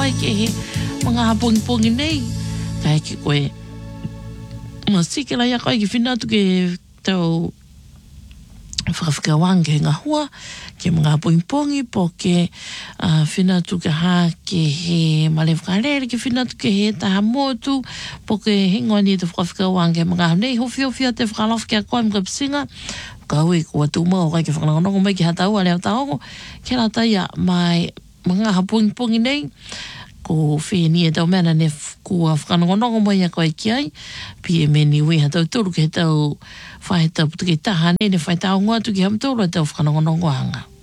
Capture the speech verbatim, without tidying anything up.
koe ke he mga pongi-pongi nei. Kai ke koe masikela ia koe ki whinatu ke tau whakawhikawange ngā hua ke mga pongi-pongi po ke uh, whinatu ke hā ke he male whakarere ke whinatu ke he taha motu po ke hingo ni te whakawhikawange mga nei howhio-whio te whakalof ke a koe mga psinga kaui kua tūmau kai ke whakanongo mai ki hata ua leo taongo ke rata ia mai mga pongi-pongi nei ko wheni e tau mena ne kua whakanongonongo mai a koe ki ai pia me ni ui ha tau turu ke tau whae tau putu ke taha ne ne whae tau ngā tu ki ham tōru e tau whakanongonongo anga.